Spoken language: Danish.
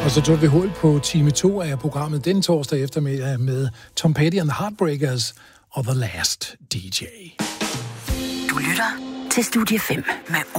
Og så tog vi hul på time 2 af programmet den torsdag eftermiddag med Tom Petty and the Heartbreakers og The Last DJ. Du lytter til Studie 5 med